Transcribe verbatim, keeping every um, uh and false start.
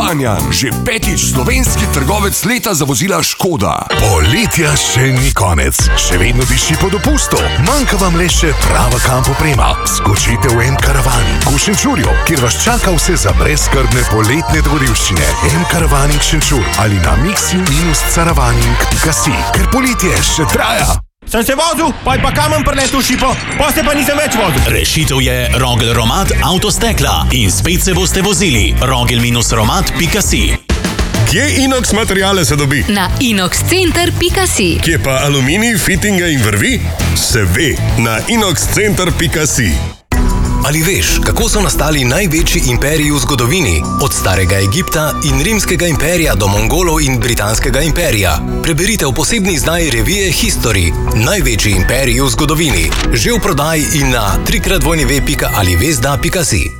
Kranjan. Že petič slovenski trgovec leta za vozila Škoda. Poletja še ni konec. Še vedno diši po dopustu. Manjka vam le še prava kamp oprema. Skočite v M-Caravaning v Šenčurju, kjer vas čaka vse za brezskrbne poletne dogodivščine. M-Caravaning Šenčur ali na mixi minus caravaning pika si. Ker poletje še traja. Sem se vozil, pa je pa kamen prletel v šipo, pa se pa nisem več vozil. Rešitev je Rogel Romat Avtostekla in spet se boste vozili. Rogel minus romat pika si. Kje inox materiale se dobi? Na inox center pika si. Kje pa aluminij, fitinga in vrvi? Se ve, na inox center pika si. Ali veš, kako so nastali največji imperiji v zgodovini? Od starega Egipta in rimskega imperija do Mongolov in britanskega imperija. Preberite v posebni izdaji revije History. Največji imperiji v zgodovini. Že v prodaji in na tri krat w pika ali vezda pika si.